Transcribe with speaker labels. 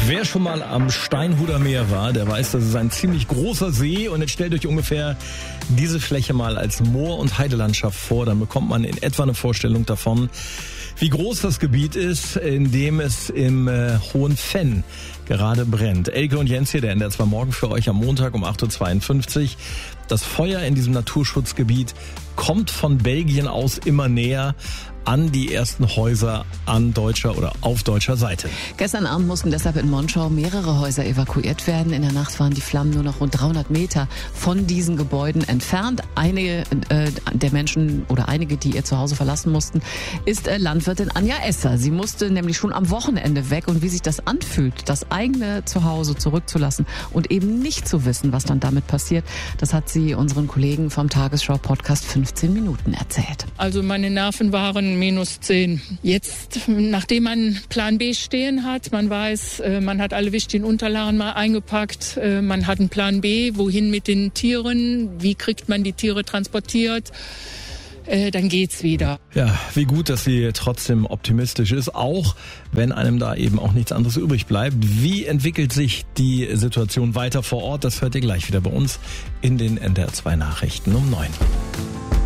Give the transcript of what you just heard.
Speaker 1: Wer schon mal am Steinhuder Meer war, der weiß, das ist ein ziemlich großer See. Und jetzt stellt euch ungefähr diese Fläche mal als Moor- und Heidelandschaft vor. Dann bekommt man in etwa eine Vorstellung davon, wie groß das Gebiet ist, in dem es im Hohen Venn gerade brennt. Elke und Jens hier, der NDR 2 Morgen für euch am Montag um 8.52 Uhr. Das Feuer in diesem Naturschutzgebiet kommt von Belgien aus immer näher an die ersten Häuser an deutscher oder auf deutscher Seite.
Speaker 2: Gestern Abend mussten deshalb in Monschau mehrere Häuser evakuiert werden. In der Nacht waren die Flammen nur noch rund 300 Meter von diesen Gebäuden entfernt. Einige der Menschen oder einige, die ihr Zuhause verlassen mussten, ist Landwirtin Anja Esser. Sie musste nämlich schon am Wochenende weg. Und wie sich das anfühlt, das eigene Zuhause zurückzulassen und eben nicht zu wissen, was dann damit passiert, das hat sie unseren Kollegen vom Tagesschau-Podcast 15 Minuten erzählt.
Speaker 3: Also meine Nerven waren -10. Jetzt, nachdem man Plan B stehen hat, man weiß, man hat alle wichtigen Unterlagen mal eingepackt, man hat einen Plan B, wohin mit den Tieren, wie kriegt man die Tiere transportiert, dann geht's wieder.
Speaker 1: Ja, wie gut, dass sie trotzdem optimistisch ist, auch wenn einem da eben auch nichts anderes übrig bleibt. Wie entwickelt sich die Situation weiter vor Ort? Das hört ihr gleich wieder bei uns in den NDR 2 Nachrichten um 9.